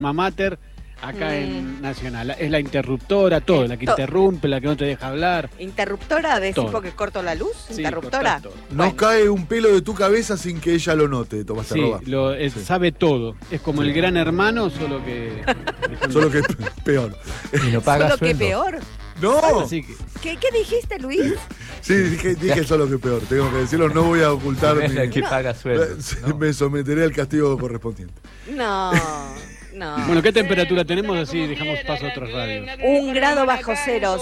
mater acá en Nacional. Es la interruptora, todo, la que interrumpe, la que no te deja hablar. ¿Interruptora? ¿Decís porque corto la luz? Sí, ¿Interruptora? No cae un pelo de tu cabeza sin que ella lo note, Tomás Arroba. Sabe todo. Es como el Gran Hermano, solo que... Solo que peor. Y no paga ¿Solo sueldo. que peor? ¡No! ¿Qué dijiste, Luis? Sí, dije solo que peor. Tengo que decirlo, no voy a ocultar. Es la que paga sueldo. ¿No? Me someteré al castigo correspondiente. No. Bueno, ¿qué temperatura tenemos? Así dejamos paso a otras radios. 1 grado bajo cero,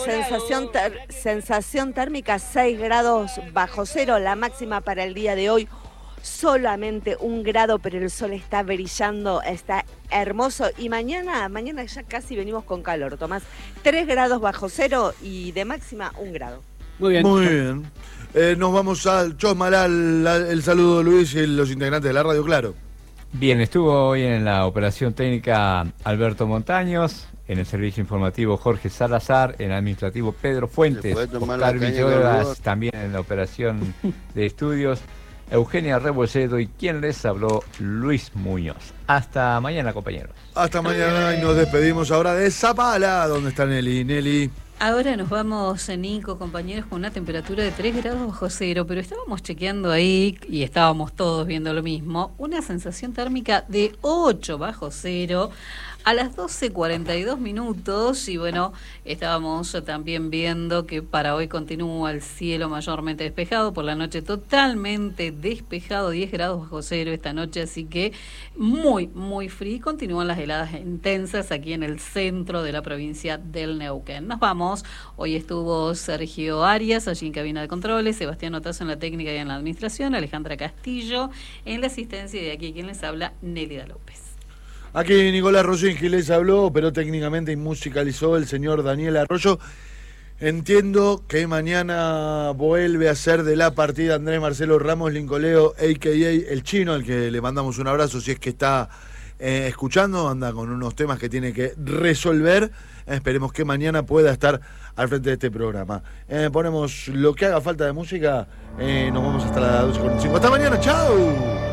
sensación térmica 6 grados bajo cero, la máxima para el día de hoy solamente 1 grado, pero el sol está brillando, está hermoso. Y mañana ya casi venimos con calor, Tomás. 3 grados bajo cero y de máxima 1 grado. Muy bien. Muy bien. Nos vamos al Chosmalá, el saludo de Luis y los integrantes de la radio, claro. Bien, estuvo hoy en la operación técnica Alberto Montaños, en el servicio informativo Jorge Salazar, en el administrativo Pedro Fuentes, Oscar Villegas, también en la operación de estudios, Eugenia Rebolledo y quien les habló, Luis Muñoz. Hasta mañana, compañeros. Hasta mañana y nos despedimos ahora de Zapala, donde está Nelly. Nelly. Ahora nos vamos, Nico, compañeros, con una temperatura de 3 grados bajo cero, pero estábamos chequeando ahí y estábamos todos viendo lo mismo, una sensación térmica de 8 bajo cero a las 12:42 y bueno, estábamos también viendo que para hoy continúa el cielo mayormente despejado, por la noche totalmente despejado, 10 grados bajo cero esta noche, así que muy frío y continúan las heladas intensas aquí en el centro de la provincia del Neuquén. Nos vamos, hoy estuvo Sergio Arias allí en cabina de controles, Sebastián Otazo en la técnica y en la administración, Alejandra Castillo en la asistencia y de aquí quien les habla, Nélida López. Aquí Nicolás Rosinski les habló, pero técnicamente y musicalizó el señor Daniel Arroyo. Entiendo que mañana vuelve a ser de la partida Andrés Marcelo Ramos Lincoleo, a.k.a. El Chino, al que le mandamos un abrazo si es que está escuchando, anda con unos temas que tiene que resolver. Esperemos que mañana pueda estar al frente de este programa. Ponemos lo que haga falta de música, nos vamos hasta las 12:45. ¡Hasta mañana! ¡Chao!